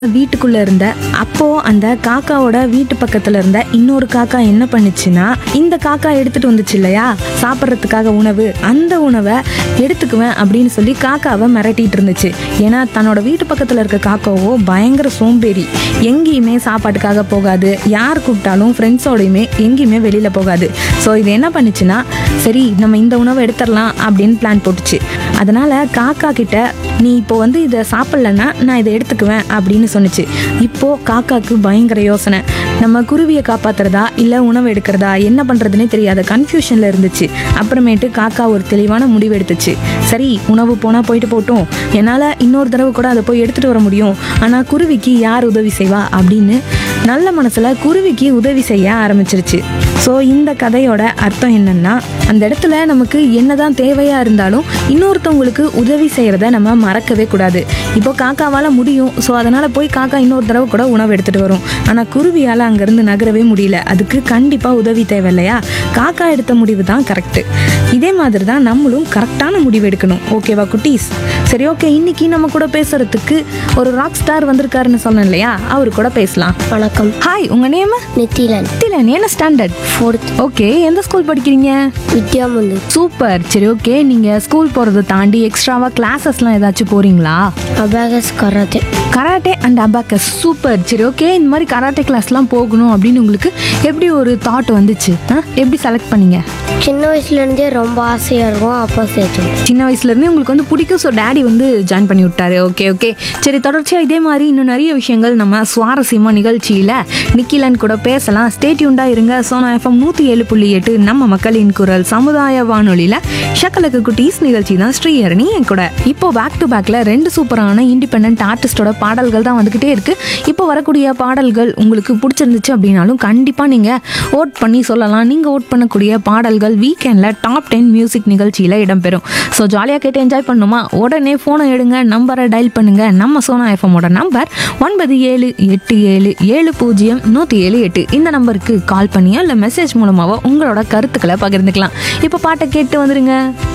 வீட்டுக்குள்ள இருந்த அப்போ அந்த காக்காவோட வீட்டு பக்கத்துல இருந்த இன்னொரு காக்கா என்ன பண்ணுச்சுன்னா, இந்த காக்கா எடுத்துட்டு வந்துச்சு இல்லையா சாப்பிட்றதுக்காக உணவு, அந்த உணவை எடுத்துக்குவேன் அப்படின்னு சொல்லி காக்காவை மிரட்டிட்டு இருந்துச்சு. ஏன்னா தன்னோட வீட்டு பக்கத்துல இருக்க காக்காவோ பயங்கர சோம்பேறி, எங்கேயுமே சாப்பாட்டுக்காக போகாது, யார் கூப்பிட்டாலும் ஃப்ரெண்ட்ஸோடையுமே எங்கேயுமே வெளியில போகாது. ஸோ இது என்ன பண்ணுச்சுன்னா, சரி நம்ம இந்த உணவை எடுத்துடலாம் அப்படின்னு பிளான் போட்டுச்சு. அதனால காக்கா கிட்ட நீ இப்போ இதை சாப்பிட்லன்னா நான் இதை எடுத்துக்குவேன் அப்படின்னு சொன்னுச்சு. இப்போ காக்காக்கு பயங்கர யோசனை, நம்ம குருவியை காப்பாத்துறதா இல்லை உணவு எடுக்கிறதா என்ன பண்ணுறதுனே தெரியாத கன்ஃபியூஷனில் இருந்துச்சு. அப்புறமேட்டு காக்கா ஒரு தெளிவான முடிவு எடுத்துச்சு. சரி உணவு போனால் போயிட்டு போட்டோம், என்னால் இன்னொரு தடவை கூட அதை போய் எடுத்துகிட்டு வர முடியும், ஆனால் குருவிக்கு யார் உதவி செய்வா அப்படின்னு நல்ல மனசில் குருவிக்கு உதவி செய்ய ஆரம்பிச்சிருச்சு. ஸோ இந்த கதையோட அர்த்தம் என்னன்னா, அந்த இடத்துல நமக்கு என்னதான் தேவையாக இருந்தாலும் இன்னொருத்தவங்களுக்கு உதவி செய்கிறத நம்ம மறக்கவே கூடாது. இப்போ காக்காவால் முடியும், ஸோ அதனால் போய் காக்கா இன்னொரு தடவை கூட உணவு எடுத்துகிட்டு வரும். ஆனால் குருவியால் அங்கேருந்து நகரவே முடியல, அதுக்கு கண்டிப்பாக உதவி தேவை இல்லையா? காக்கா எடுத்த முடிவு தான் கரெக்டு. இதே மாதிரி தான் நம்மளும் கரெக்டான முடிவு எடுக்கணும். ஓகேவா குட்டீஸ்? சரி ஓகே, இன்னைக்கு நம்ம கூட பேசுறதுக்கு ஒரு ராக் ஸ்டார் வந்திருக்காருன்னு சொன்னேன் இல்லையா, அவரு கூட பேசலாம். வணக்கம். ஹாய், உங்க நேம்? நித்திலன். நித்திலன். என்ன ஸ்டாண்டர்ட்? 4th. ஓகே, எந்த ஸ்கூல் படிக்கிறீங்க? வித்யாமுந்து. சூப்பர். சரி ஓகே, நீங்க ஸ்கூல் போறதை தாண்டி எக்ஸ்ட்ராவா கிளாஸஸ்லாம் ஏதாச்சும் போறீங்களா? Abacus karate. Karate and abacus. Super. சரி ஓகே, இந்த மாதிரி கராட்டே கிளாஸ்லாம் போகணும் அப்படின்னு உங்களுக்கு எப்படி ஒரு தாட் வந்துச்சு? எப்படி செலக்ட் பண்ணீங்க? சின்ன வயசுலேருந்தே ரொம்ப ஆசையாக இருக்கும், அப்பா சேர்த்து. சின்ன வயசுலேருந்தே உங்களுக்கு பிடிக்கும், ஸோ டேடி ஜாயின் பண்ணி விட்டாரு. ஓகே ஓகே, சரி தொடர்ச்சியாக இதே மாதிரி இன்னும் நிறைய விஷயங்கள் நம்ம சுவாரஸ்யமாக நிகழ்ச்சியில் நிக்கிலன் கூட பேசலாம். ஸ்டே டியூன்டாக இருங்க. சோனா எஃப்எம் 107.8 நம்ம மக்களின் குரல் சமுதாய வானொலியில் ஷக்கலக்கு குட்டீஸ் நிகழ்ச்சி தான் ஸ்ரீஹரணி என் கூட. இப்போ பேக் டு பேக்கில் 2 சூப்பரான இண்டிபெண்ட் ஆர்டிஸ்டோட பாடல்கள் தான் வந்துக்கிட்டே இருக்குது. இப்போ வரக்கூடிய பாடல்கள் உங்களுக்கு பிடிச்சிருந்துச்சு அப்படின்னாலும் கண்டிப்பாக நீங்கள் ஓட் பண்ணி சொல்லலாம். நீங்கள் ஓட் பண்ணக்கூடிய பாடல்கள் வீக்கெண்டில் டாப் 10 மியூசிக் நிகழ்ச்சியில் இடம்பெறும். ஸோ ஜாலியாக கேட்டு என்ஜாய் பண்ணுமா? உடனே ஃபோனை எடுங்க, நம்பரை டயல் பண்ணுங்க. நம்ம சோனா எஃப்எம்மோட நம்பர் 9787070178. இந்த நம்பருக்கு கால் பண்ணியோ இல்லை மெசேஜ் மூலமாவோ உங்களோட கருத்துக்களை பகிர்ந்துக்கலாம். இப்போ பாட்டை கேட்டு வந்துருங்க.